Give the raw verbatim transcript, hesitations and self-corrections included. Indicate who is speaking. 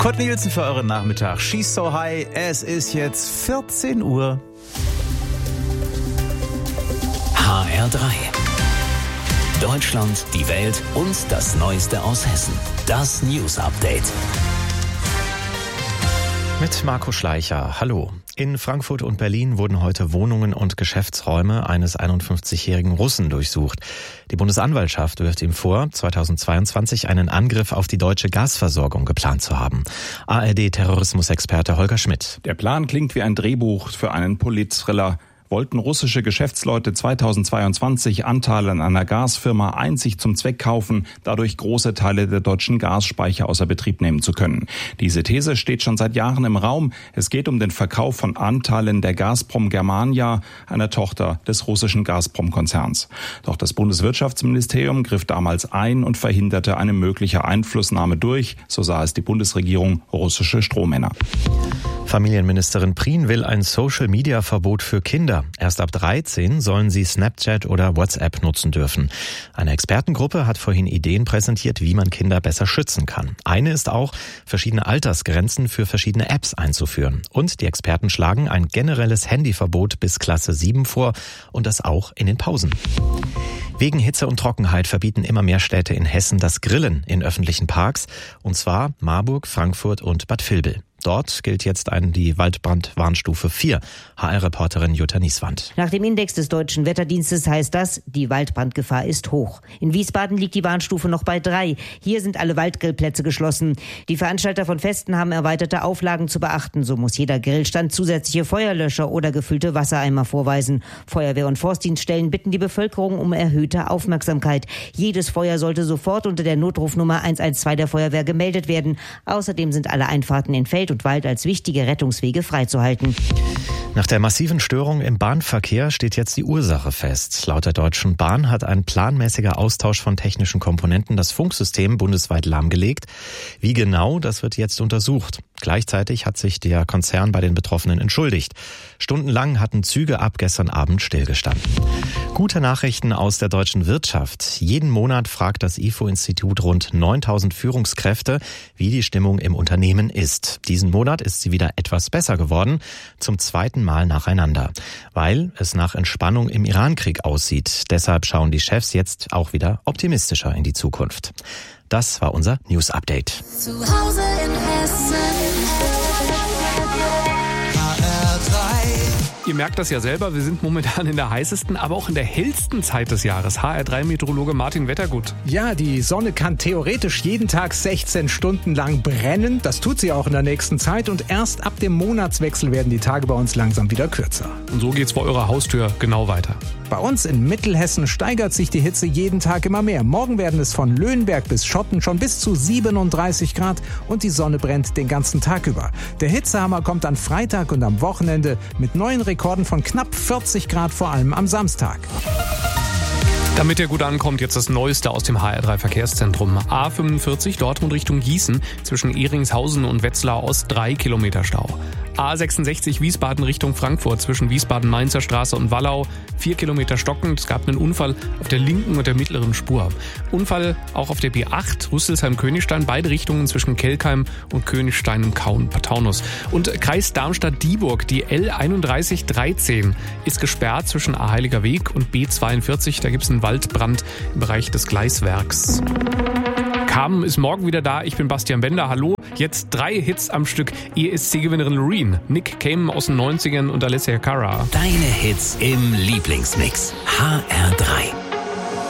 Speaker 1: Kurt Nielsen für euren Nachmittag. She's so high. Es ist jetzt vierzehn Uhr.
Speaker 2: H R drei. Deutschland, die Welt und das Neueste aus Hessen. Das News Update.
Speaker 3: Mit Marco Schleicher. Hallo. In Frankfurt und Berlin wurden heute Wohnungen und Geschäftsräume eines einundfünfzigjährigen Russen durchsucht. Die Bundesanwaltschaft wirft ihm vor, zweitausendzweiundzwanzig einen Angriff auf die deutsche Gasversorgung geplant zu haben. A R D-Terrorismusexperte Holger Schmidt.
Speaker 4: Der Plan klingt wie ein Drehbuch für einen Polit-Thriller. Wollten russische Geschäftsleute zweitausendzweiundzwanzig Anteile an einer Gasfirma einzig zum Zweck kaufen, dadurch große Teile der deutschen Gasspeicher außer Betrieb nehmen zu können. Diese These steht schon seit Jahren im Raum. Es geht um den Verkauf von Anteilen der Gazprom Germania, einer Tochter des russischen Gazprom-Konzerns. Doch das Bundeswirtschaftsministerium griff damals ein und verhinderte eine mögliche Einflussnahme durch, so sah es die Bundesregierung, russische Strohmänner.
Speaker 3: Familienministerin Prien will ein Social-Media-Verbot für Kinder. Erst ab dreizehn sollen sie Snapchat oder WhatsApp nutzen dürfen. Eine Expertengruppe hat vorhin Ideen präsentiert, wie man Kinder besser schützen kann. Eine ist auch, verschiedene Altersgrenzen für verschiedene Apps einzuführen. Und die Experten schlagen ein generelles Handyverbot bis Klasse sieben vor und das auch in den Pausen. Wegen Hitze und Trockenheit verbieten immer mehr Städte in Hessen das Grillen in öffentlichen Parks, und zwar Marburg, Frankfurt und Bad Vilbel. Dort gilt jetzt ein, die Waldbrandwarnstufe vier. H R-Reporterin Jutta Nieswand.
Speaker 5: Nach dem Index des Deutschen Wetterdienstes heißt das, die Waldbrandgefahr ist hoch. In Wiesbaden liegt die Warnstufe noch bei drei. Hier sind alle Waldgrillplätze geschlossen. Die Veranstalter von Festen haben erweiterte Auflagen zu beachten. So muss jeder Grillstand zusätzliche Feuerlöscher oder gefüllte Wassereimer vorweisen. Feuerwehr- und Forstdienststellen bitten die Bevölkerung um erhöhte Aufmerksamkeit. Jedes Feuer sollte sofort unter der Notrufnummer eins eins zwei der Feuerwehr gemeldet werden. Außerdem sind alle Einfahrten in Feld und Wald als wichtige Rettungswege freizuhalten.
Speaker 3: Nach der massiven Störung im Bahnverkehr steht jetzt die Ursache fest. Laut der Deutschen Bahn hat ein planmäßiger Austausch von technischen Komponenten das Funksystem bundesweit lahmgelegt. Wie genau, das wird jetzt untersucht. Gleichzeitig hat sich der Konzern bei den Betroffenen entschuldigt. Stundenlang hatten Züge ab gestern Abend stillgestanden. Gute Nachrichten aus der deutschen Wirtschaft. Jeden Monat fragt das I F O-Institut rund neuntausend Führungskräfte, wie die Stimmung im Unternehmen ist. Diesen Monat ist sie wieder etwas besser geworden, zum zweiten Mal nacheinander, weil es nach Entspannung im Irankrieg aussieht. Deshalb schauen die Chefs jetzt auch wieder optimistischer in die Zukunft. Das war unser News Update.
Speaker 6: Zu Hause in Hessen. H R drei.
Speaker 7: Ihr merkt das ja selber, wir sind momentan in der heißesten, aber auch in der hellsten Zeit des Jahres. H R drei Meteorologe Martin Wettergut.
Speaker 8: Ja, die Sonne kann theoretisch jeden Tag sechzehn Stunden lang brennen. Das tut sie auch in der nächsten Zeit. Und erst ab dem Monatswechsel werden die Tage bei uns langsam wieder kürzer.
Speaker 7: Und so geht's vor eurer Haustür genau weiter.
Speaker 8: Bei uns in Mittelhessen steigert sich die Hitze jeden Tag immer mehr. Morgen werden es von Löhnberg bis Schotten schon bis zu siebenunddreißig Grad und die Sonne brennt den ganzen Tag über. Der Hitzehammer kommt am Freitag und am Wochenende mit neuen Rekorden von knapp vierzig Grad, vor allem am Samstag.
Speaker 7: Damit ihr gut ankommt, jetzt das Neueste aus dem H R drei Verkehrszentrum. A fünfundvierzig Dortmund Richtung Gießen, zwischen Ehringshausen und Wetzlar Ost drei Kilometer Stau. A sechsundsechzig Wiesbaden Richtung Frankfurt, zwischen Wiesbaden-Mainzer Straße und Wallau vier Kilometer stockend. Es gab einen Unfall auf der linken und der mittleren Spur. Unfall auch auf der B acht Rüsselsheim-Königstein, beide Richtungen zwischen Kelkheim und Königstein im Taunus. Und Kreis Darmstadt-Dieburg, die L einunddreißig dreizehn ist gesperrt zwischen A Heiliger Weg und B zweiundvierzig. Da gibt es einen Waldbrand im Bereich des Gleiswerks. Carmen ist morgen wieder da. Ich bin Bastian Bender. Hallo. Jetzt drei Hits am Stück. E S C-Gewinnerin Loreen, Nick Cayman aus den neunzigern und Alessia Cara.
Speaker 2: Deine Hits im Lieblingsmix. H R drei.